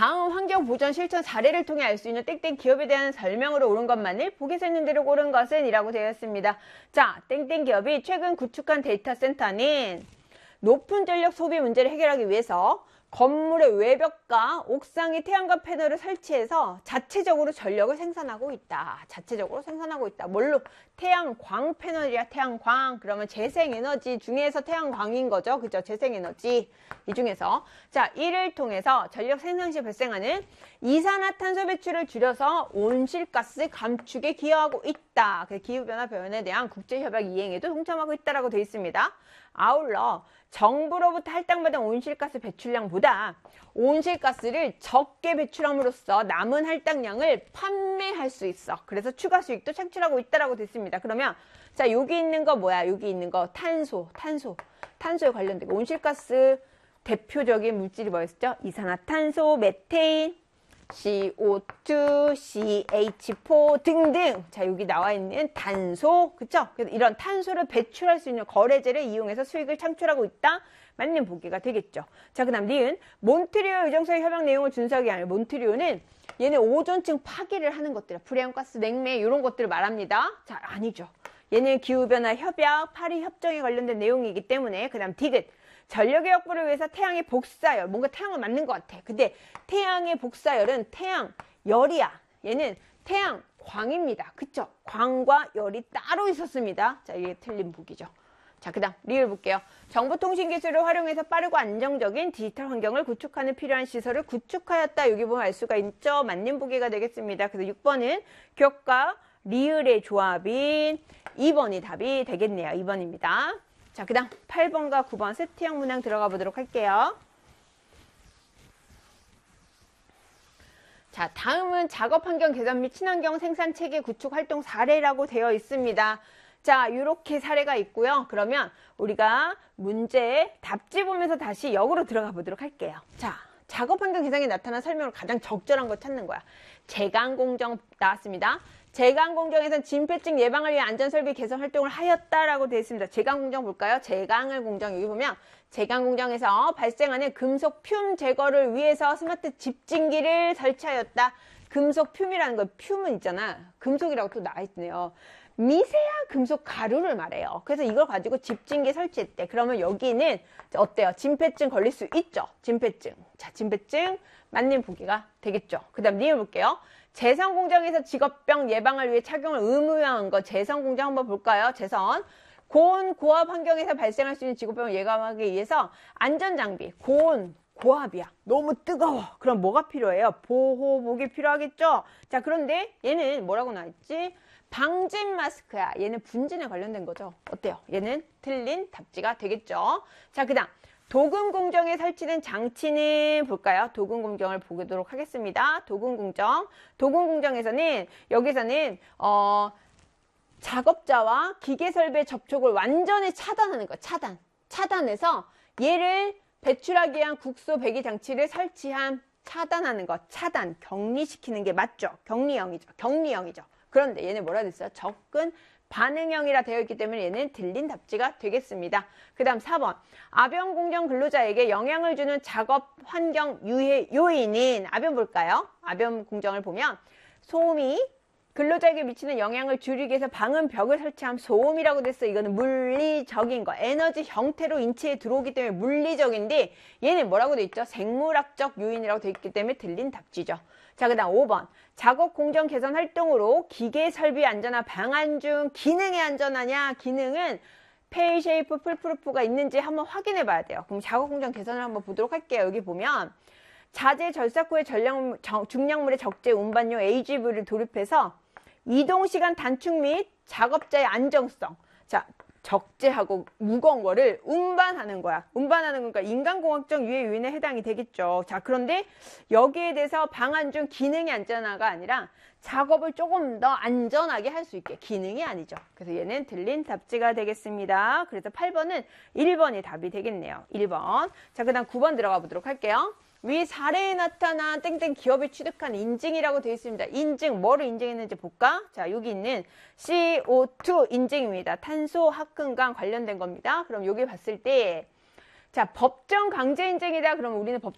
다음 환경보전 실천 사례를 통해 알 수 있는 땡땡 기업에 대한 설명으로 옳은 것만을 보기서 있는 대로 옳은 것은 이라고 되어 있습니다. 자, 땡땡 기업이 최근 구축한 데이터 센터는 높은 전력 소비 문제를 해결하기 위해서 건물의 외벽과 옥상에 태양광 패널을 설치해서 자체적으로 전력을 생산하고 있다. 자체적으로 생산하고 있다. 뭘로? 태양광 패널이야. 태양광. 그러면 재생에너지 중에서 태양광인 거죠. 그죠? 재생에너지. 이 중에서. 자, 이를 통해서 전력 생산 시 발생하는 이산화탄소 배출을 줄여서 온실가스 감축에 기여하고 있다. 기후변화 표현에 대한 국제협약 이행에도 동참하고 있다라고 되어 있습니다. 아울러 정부로부터 할당받은 온실가스 배출량보다 온실가스를 적게 배출함으로써 남은 할당량을 판매할 수 있어. 그래서 추가 수익도 창출하고 있다라고 됐습니다. 그러면 자, 여기 있는 거 뭐야? 여기 있는 거 탄소에 관련된 거. 온실가스 대표적인 물질이 뭐였죠? 이산화탄소, 메테인, CO2, CH4 등등. 자, 여기 나와 있는 탄소, 그쵸? 그래서 이런 탄소를 배출할 수 있는 거래제를 이용해서 수익을 창출하고 있다. 맞는 보기가 되겠죠. 자, 그 다음 니은 몬트리올 의정서의 협약 내용을 준수하기 아니라 몬트리올은 얘네 오존층 파기를 하는 것들, 프레온가스, 냉매 이런 것들을 말합니다. 자, 아니죠. 얘는 기후변화 협약, 파리 협정에 관련된 내용이기 때문에. 그 다음 디귿 전력의 확보를 위해서 태양의 복사열, 뭔가 태양을 맞는 것 같아. 근데 태양의 복사열은 태양열이야. 얘는 태양광입니다. 그쵸? 광과 열이 따로 있었습니다. 자, 이게 틀린 보기죠. 자, 그 다음 리을 볼게요. 정보통신기술을 활용해서 빠르고 안정적인 디지털 환경을 구축하는 필요한 시설을 구축하였다. 여기 보면 알 수가 있죠? 맞는 보기가 되겠습니다. 그래서 6번은 격과 리을의 조합인 2번이 답이 되겠네요. 2번입니다. 자, 그 다음 8번과 9번 세트형 문항 들어가 보도록 할게요. 자, 다음은 작업환경 개선 및 친환경 생산체계 구축 활동 사례라고 되어 있습니다. 자, 이렇게 사례가 있고요. 그러면 우리가 문제 답지 보면서 다시 역으로 들어가 보도록 할게요. 자, 작업환경 개선에 나타난 설명을 가장 적절한 거 찾는 거야. 제강공정 나왔습니다. 제강공정에서는 진폐증 예방을 위해 안전설비 개선 활동을 하였다라고 되어 있습니다. 제강공정 볼까요? 제강을 공정 여기 보면 제강공정에서 발생하는 금속 퓨 제거를 위해서 스마트 집진기를 설치하였다. 금속 퓨이라는 거, 퓨은 있잖아. 금속이라고 또 나와 있네요. 미세한 금속 가루를 말해요. 그래서 이걸 가지고 집진기 설치했대. 그러면 여기는 어때요? 진폐증 걸릴 수 있죠? 진폐증. 자, 진폐증 맞는 보기가 되겠죠. 그 다음 리을 볼게요. 재선공장에서 직업병 예방을 위해 착용을 의무화한 거. 재선공장 한번 볼까요? 재선. 고온, 고압 환경에서 발생할 수 있는 직업병을 예방하기 위해서 안전장비, 고온, 고압이야. 너무 뜨거워. 그럼 뭐가 필요해요? 보호복이 필요하겠죠? 자, 그런데 얘는 뭐라고 나와있지? 방진 마스크야. 얘는 분진에 관련된 거죠. 어때요? 얘는 틀린 답지가 되겠죠? 자, 그 다음. 도금공정에 설치된 장치는 볼까요? 도금공정을 보도록 하겠습니다. 도금공정. 도금공정에서는 여기서는 작업자와 기계설비의 접촉을 완전히 차단하는 거예요. 차단해서 얘를 배출하기 위한 국소 배기 장치를 설치한 차단하는 것. 차단, 격리시키는 게 맞죠? 격리형이죠. 그런데 얘는 뭐라 됐어요? 접근 반응형이라 되어 있기 때문에 얘는 틀린 답지가 되겠습니다. 그 다음 4번. 아변 공정 근로자에게 영향을 주는 작업 환경 유해 요인인 아변 볼까요? 아변 공정을 보면 소음이 근로자에게 미치는 영향을 줄이기 위해서 방음벽을 설치함 소음이라고 됐어. 이거는 물리적인 거. 에너지 형태로 인체에 들어오기 때문에 물리적인데 얘는 뭐라고 돼 있죠? 생물학적 요인이라고 돼 있기 때문에 틀린 답지죠. 자, 그 다음 5번. 작업 공정 개선 활동으로 기계 설비 안전화 방안 중 기능이 안전하냐? 기능은 페이 쉐이프 풀프루프가 있는지 한번 확인해 봐야 돼요. 그럼 작업 공정 개선을 한번 보도록 할게요. 여기 보면 자재 절삭 후에 중량물의 적재 운반용 AGV를 도입해서 이동시간 단축 및 작업자의 안정성. 자, 적재하고 무거운 거를 운반하는 거야. 운반하는 거니까 인간공학적 유해 요인에 해당이 되겠죠. 자, 그런데 여기에 대해서 방안 중 기능이 안전하가 아니라 작업을 조금 더 안전하게 할 수 있게. 기능이 아니죠. 그래서 얘는 틀린 답지가 되겠습니다. 그래서 8번은 1번이 답이 되겠네요. 1번. 자, 그 다음 9번 들어가 보도록 할게요. 위 사례에 나타난 땡땡 기업이 취득한 인증이라고 되어 있습니다. 인증, 뭐를 인증했는지 볼까? 자, 여기 있는 CO2 인증입니다. 탄소 합금과 관련된 겁니다. 그럼 여기 봤을 때, 자, 법정 강제 인증이다. 그러면 우리는